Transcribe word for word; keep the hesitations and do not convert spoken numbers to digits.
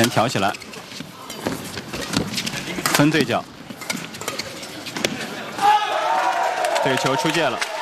先挑起来，分对角，对球出界了。